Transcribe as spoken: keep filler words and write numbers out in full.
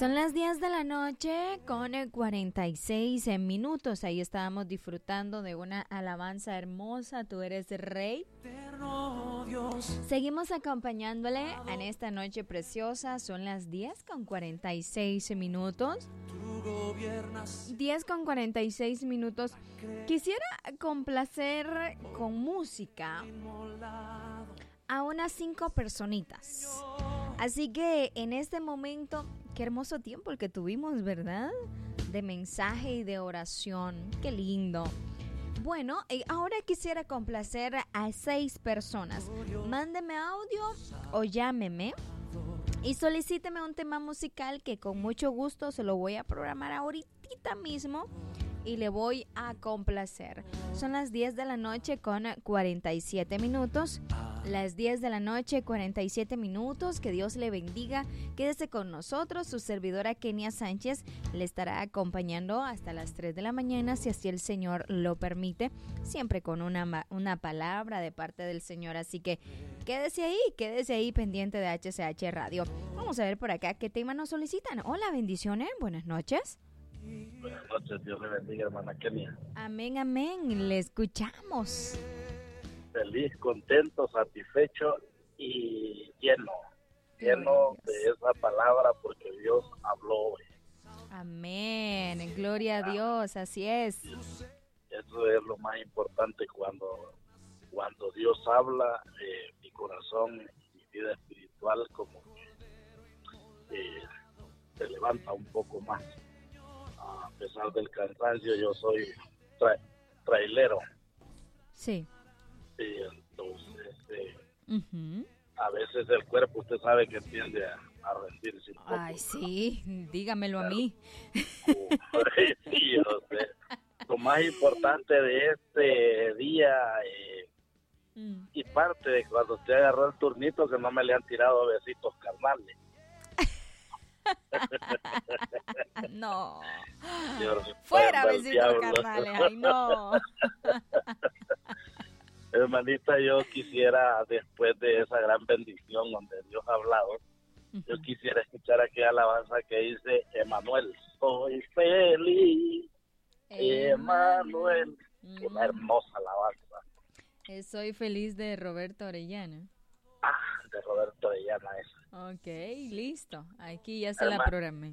Son las diez de la noche con cuarenta y seis minutos. Ahí estábamos disfrutando de una alabanza hermosa. Tú eres rey. Seguimos acompañándole en esta noche preciosa. Son las diez con cuarenta y seis minutos. diez con cuarenta y seis minutos. Quisiera complacer con música a unas cinco personitas. Así que en este momento, qué hermoso tiempo el que tuvimos, ¿verdad? De mensaje y de oración. Qué lindo. Bueno, ahora quisiera complacer a seis personas. Mándeme audio o llámeme y solicíteme un tema musical que con mucho gusto se lo voy a programar ahorita mismo y le voy a complacer. Son las diez de la noche con cuarenta y siete minutos. Las diez de la noche, cuarenta y siete minutos. Que Dios le bendiga. Quédese con nosotros. Su servidora Kenia Sánchez le estará acompañando hasta las tres de la mañana, si así el Señor lo permite. Siempre con una, una palabra de parte del Señor. Así que quédese ahí, quédese ahí pendiente de H C H Radio. Vamos a ver por acá qué tema nos solicitan. Hola, bendiciones. Buenas noches. Buenas noches, Dios le bendiga, hermana Kenia. Amén, amén. Le escuchamos. Feliz, contento, satisfecho y lleno, lleno de esa palabra porque Dios habló hoy. Amén, gloria a Dios, así es. Eso es lo más importante cuando, cuando Dios habla, eh, mi corazón y mi vida espiritual como que eh, se levanta un poco más. A pesar del cansancio, yo soy tra- trailero. Sí. Y entonces, eh, uh-huh. a veces el cuerpo, usted sabe que tiende a, a rendirse un poco. Ay, sí, dígamelo a mí. Sí, yo sé. Lo más importante de este día eh, mm. y parte de cuando usted agarró el turnito, que no me le han tirado besitos carnales. No. Dios, fuera besitos carnales, ay no. Hermanita, yo quisiera, después de esa gran bendición donde Dios ha hablado, uh-huh. yo quisiera escuchar aquella alabanza que dice: Emanuel, soy feliz, Emanuel. Uh-huh. Una hermosa alabanza. Eh, soy feliz, de Roberto Orellana. Ah, de Roberto Orellana esa. Ok, listo. Aquí ya se Herman- la programé.